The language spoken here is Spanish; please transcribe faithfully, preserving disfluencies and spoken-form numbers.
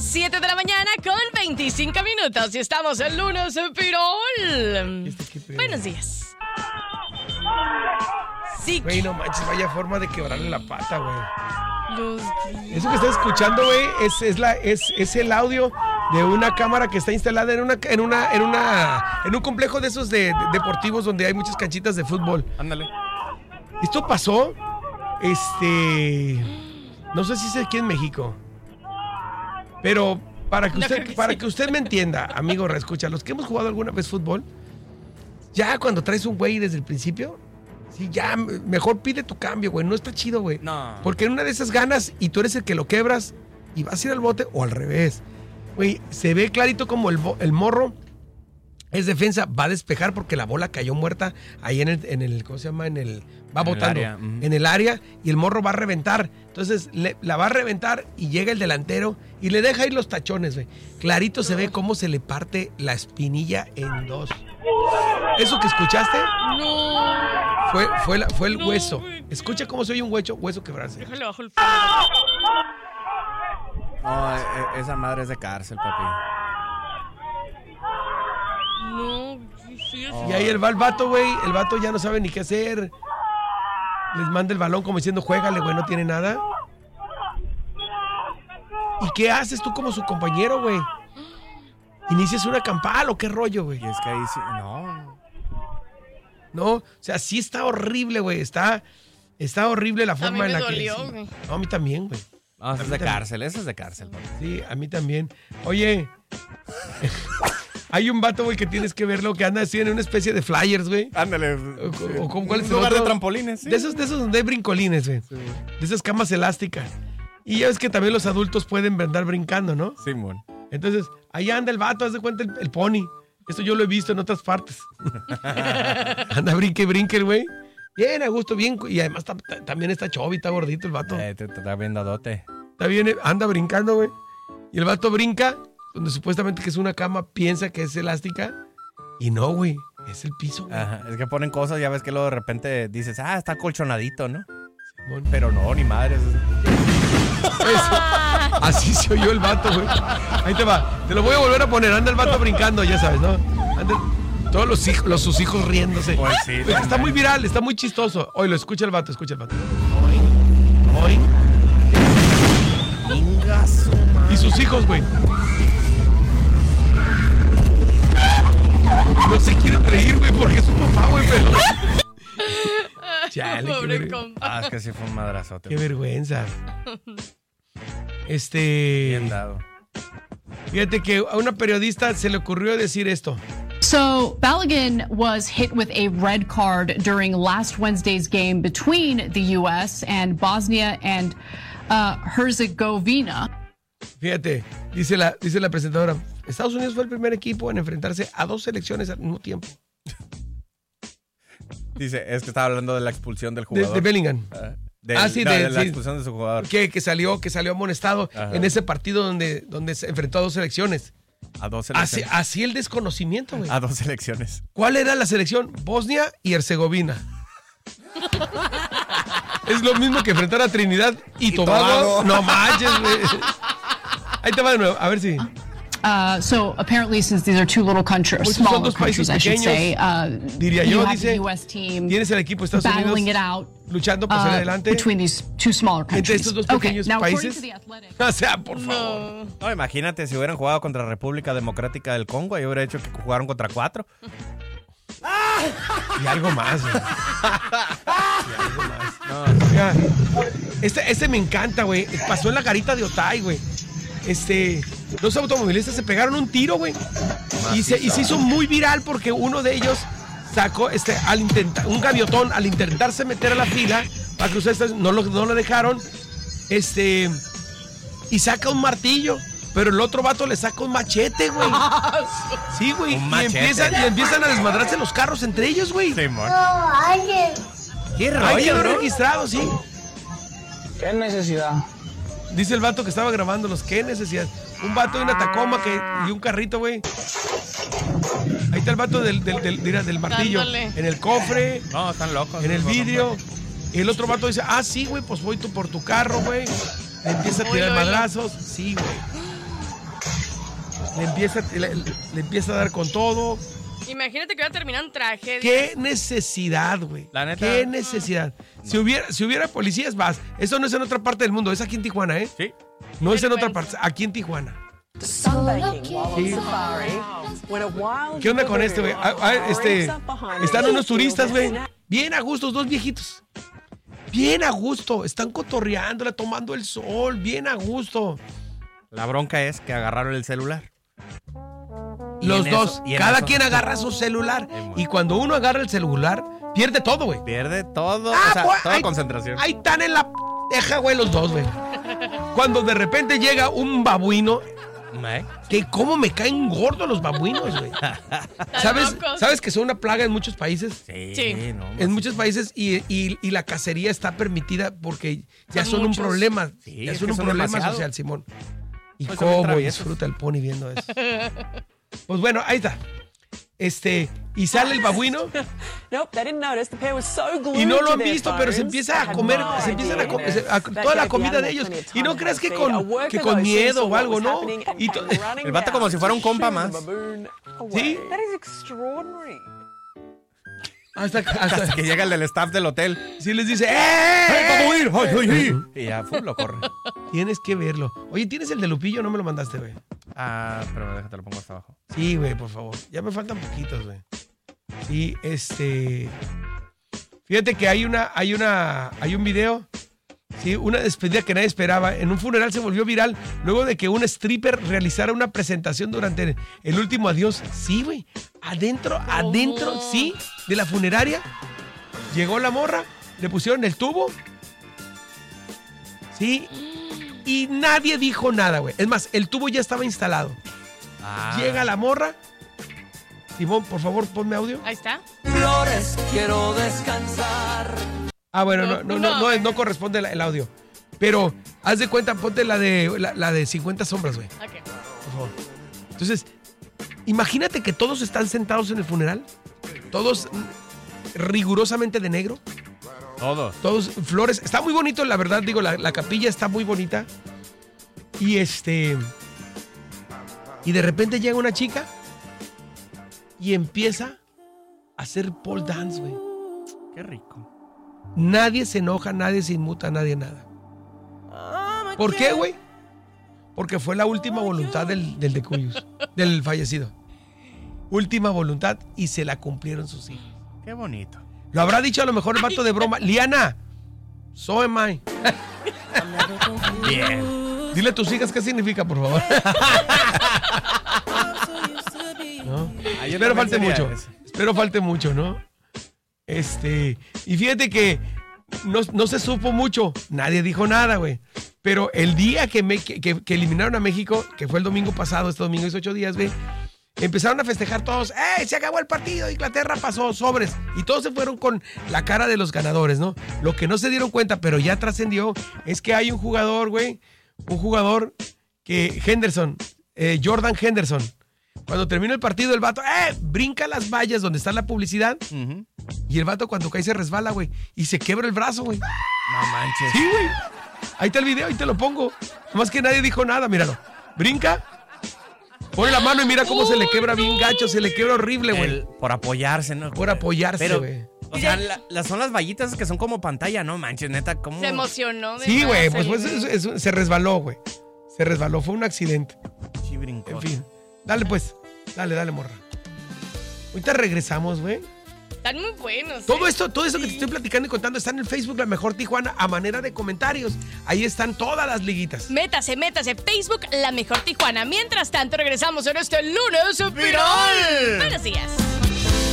siete de la mañana con veinticinco minutos. Y estamos el lunes en Pirol. Este Buenos días. Sí. Güey, no manches, vaya forma de quebrarle la pata, güey. Los... Eso que estás escuchando, güey, es, es, la, es, es el audio de una cámara que está instalada en una, en una, en una, en un complejo de esos de, de deportivos donde hay muchas canchitas de fútbol. Ándale. Esto pasó, este, no sé si es aquí en México, pero para que usted, no para sí. que usted me entienda, amigo, reescucha, los que hemos jugado alguna vez fútbol, ya cuando traes un güey desde el principio, sí, ya, mejor pide tu cambio, güey, no está chido, güey. No. Porque en una de esas ganas y tú eres el que lo quebras y vas a ir al bote o al revés. Güey, se ve clarito como el, el morro es defensa, va a despejar porque la bola cayó muerta ahí en el, en el ¿cómo se llama? En el, va en botando, el área. Uh-huh. en el área y el morro va a reventar. Entonces le, la va a reventar y llega el delantero y le deja ir los tachones, güey. Clarito se ve cómo se le parte la espinilla en dos. ¿Eso que escuchaste? No. Fue, fue, la, fue el no, hueso. Güey. Escucha cómo se oye un hueso, hueso quebrarse. Déjale bajo el fuego. No, esa madre es de cárcel, papi. No, sí, sí, oh. Y ahí el va el vato, güey. El vato ya no sabe ni qué hacer. Les manda el balón como diciendo, juégale, güey, no tiene nada. ¿Y qué haces tú como su compañero, güey? ¿Inicias una campal o qué rollo, güey? Y es que ahí sí, no. No, o sea, sí está horrible, güey. Está, está horrible la forma en la dolió, que... güey. Sí. No, a mí también, güey. No, eso es de también. Cárcel, eso es de cárcel, papi. Sí, a mí también. Oye... Hay un vato, güey, que tienes que verlo, que anda así en una especie de flyers, güey. Ándale. O, o, o, ¿cuál es un el lugar otro? de trampolines, sí. De esos, de esos donde hay brincolines, güey. Sí. De esas camas elásticas. Y ya ves que también los adultos pueden andar brincando, ¿no? Sí, mon. Entonces, ahí anda el vato, haz de cuenta el, el pony. Esto yo lo he visto en otras partes. Anda, brinque, brinque el güey. Bien, a gusto, bien. Y además ta, ta, también está chovi, está gordito el vato. Eh, te, te está bien dadote. Está bien, anda brincando, güey. Y el vato brinca, donde supuestamente que es una cama, piensa que es elástica. Y no, güey, es el piso, güey. Ajá, es que ponen cosas, ya ves que luego de repente dices, ah, está colchonadito, ¿no? Simón. Pero no, ni madres. Eso. Así se oyó el vato, güey. Ahí te va. Te lo voy a volver a poner. Anda el vato brincando, ya sabes, ¿no? Anda todos los hijos, los, sus hijos riéndose. Pues sí. Está también muy viral, está muy chistoso. Hoy lo escucha el vato, escucha el vato. Hoy, hoy. Y sus hijos, güey. No se quieren reír, güey, porque es su papá, güey, pero... Chale, pobre qué ver... compa. Ah, es que sí fue un madrazote. Qué vergüenza. Este... Bien dado. Fíjate que a una periodista se le ocurrió decir esto. So, Balogun was hit with a red card during last Wednesday's game between the U S and Bosnia and uh, Herzegovina. Fíjate, dice la, dice la presentadora, Estados Unidos fue el primer equipo en enfrentarse a dos selecciones al mismo tiempo. Dice, es que estaba hablando de la expulsión del jugador. De, de Bellingham. Uh, de, ah, sí, no, de, de la sí. expulsión de su jugador. Que, que, salió, que salió amonestado Ajá. en ese partido donde, donde se enfrentó a dos selecciones. A dos selecciones. Así, así el desconocimiento, güey. A dos selecciones. ¿Cuál era la selección? Bosnia y Herzegovina. Es lo mismo que enfrentar a Trinidad y, y Tobago. Tobago. No manches, güey. Ahí te va de nuevo, a ver si... Uh, so apparently, since these are two little countries, Muchos smaller countries, I should say, uh, diría yo, you have dice, the U S team tienes el equipo de Estados battling Unidos it out, luchando por salir uh, adelante between these two smaller countries. entre estos dos pequeños okay, now, países. according to The Athletic, o sea, por favor. No. No, imagínate si hubieran jugado contra la República Democrática del Congo, y hubiera hecho que jugaron contra cuatro. Y algo más, güey. Y algo más. No, oiga, este, este me encanta, güey. Pasó en la garita de Otay, güey. Este, dos automovilistas se pegaron un tiro, güey. Y se, y se hizo muy viral porque uno de ellos sacó, este, al intentar, un gaviotón, al intentarse meter a la fila para cruzar, estas, no lo, no lo dejaron, este, y saca un martillo. Pero el otro vato le saca un machete, güey. Sí, güey. Y empiezan, y empiezan a desmadrarse los carros entre ellos, güey. Sí, mon. Qué rollo, Ay, ¿no? Registrado, sí. ¿Qué necesidad? Dice el vato que estaba grabándolos. ¿Qué necesidad? Un vato de una Tacoma que, y un carrito, güey. Ahí está el vato del, del, del, del, del martillo. Dándole. En el cofre. No, están locos. En el vidrio. Y el otro vato dice, ah, sí, güey, pues voy tú por tu carro, güey. Empieza a tirar madrazos. Sí, güey. Le empieza, le, le empieza a dar con todo. Imagínate que va a terminar en tragedia. ¿Qué necesidad, güey? La neta. ¿Qué necesidad? No. Si hubiera, si hubiera policías, vas. Eso no es en otra parte del mundo, es aquí en Tijuana, ¿eh? Sí. No es en otra parte, aquí en Tijuana. Sí. ¿Qué onda con este, güey? Ah, ah, este, están unos turistas, güey. Bien a gusto, dos viejitos. Bien a gusto. Están cotorreándola, tomando el sol. Bien a gusto. La bronca es que agarraron el celular. Los dos. Eso, cada eso. quien agarra su celular. Y cuando uno agarra el celular, pierde todo, güey. Pierde todo. Ah, o sea, pues, toda ahí, concentración. Ahí están en la deja, güey, los dos, güey. Cuando de repente llega un babuino. ¿Eh? Que cómo me caen gordos los babuinos, güey. ¿Sabes, ¿Sabes que son una plaga en muchos países? Sí, Sí. No, En muchos países y, y, y la cacería está permitida porque ya son, Son un muchos. problema. Sí, ya es son que un son problema demasiado. social, Simón. Y Pues son bien cómo traviesos. disfruta el pony viendo eso. Pues bueno, ahí está. Este, y sale el babuino y no lo han visto, pero se empieza a comer, se empiezan a comer toda la comida de ellos. Y no crees que con, que con miedo o algo, ¿no? Y to- El vato como si fuera un compa más. ¿Sí? Hasta, hasta, Hasta que llega el del staff del hotel. sí les dice, ¡eh! Y ya, fu, lo corre. Tienes que verlo. Oye, ¿tienes el de Lupillo? No me lo mandaste, güey. Ah, pero déjate, lo pongo hasta abajo. Sí, güey, por favor. Ya me faltan poquitos, güey. Sí, este... Fíjate que hay una, hay una, hay un video, sí, una despedida que nadie esperaba. En un funeral se volvió viral luego de que un stripper realizara una presentación durante el último adiós. Sí, güey. Adentro, adentro, sí, de la funeraria. Llegó la morra, le pusieron el tubo. Sí. Y nadie dijo nada, güey. Es más, el tubo ya estaba instalado. Ah. Llega la morra. Simón, por favor, ponme audio. Ahí está. Flores, quiero descansar. Ah, bueno, no, no, no, no, no corresponde el audio. Pero haz de cuenta, ponte la de la, la de cincuenta sombras, güey. Ok. Por favor. Entonces, imagínate que todos están sentados en el funeral. Todos rigurosamente de negro. Todo. Todos flores. Está muy bonito, la verdad, digo, la, la capilla está muy bonita. Y este... Y de repente llega una chica y empieza a hacer pole dance, güey. Qué rico. Nadie se enoja, nadie se inmuta, nadie nada. ¿Por qué, güey? Porque fue la última voluntad del, del de Cuyus, del fallecido. Última voluntad y se la cumplieron sus hijos. Qué bonito. Lo habrá dicho a lo mejor el vato de broma. Liana, so am I. Bien. Dile a tus hijas qué significa, por favor. ¿No? Ah, yo Espero también falte sería mucho. ese. Espero falte mucho, ¿no? Este. Y fíjate que no, no se supo mucho. Nadie dijo nada, güey. Pero el día que, me, que, que, que eliminaron a México, que fue el domingo pasado, este domingo es ocho días, güey. Empezaron a festejar todos. ¡Eh! Se acabó el partido. Inglaterra pasó, sobres. Y todos se fueron con la cara de los ganadores, ¿no? Lo que no se dieron cuenta, pero ya trascendió, es que hay un jugador, güey. Un jugador que Henderson, eh, Jordan Henderson. Cuando termina el partido, el vato, ¡eh! Brinca las vallas donde está la publicidad. Uh-huh. Y el vato cuando cae se resbala, güey. Y se quebra el brazo, güey. No manches. Sí, güey. Ahí está el video, ahí te lo pongo. Más que nadie dijo nada, míralo. Brinca. Pone la mano y mira cómo se le quebra bien gacho. Se le quebra horrible, güey. El- por apoyarse, ¿no? Por apoyarse, Pero, güey. o sea, la- las son las vallitas que son como pantalla, ¿no? Manches, neta, ¿cómo? Se emocionó. de Sí, más güey. el Pues, pues güey. es- es- se resbaló, güey. Se resbaló. Fue un accidente. Sí, brincó. En fin. Dale, pues. Dale, dale, morra. Ahorita regresamos, güey. Están muy buenos. Todo ¿eh? esto, todo esto que te estoy platicando y contando está en el Facebook La Mejor Tijuana a manera de comentarios. Ahí están todas las liguitas. Métase, métase. Facebook, La Mejor Tijuana. Mientras tanto, regresamos en este lunes viral. Buenos días.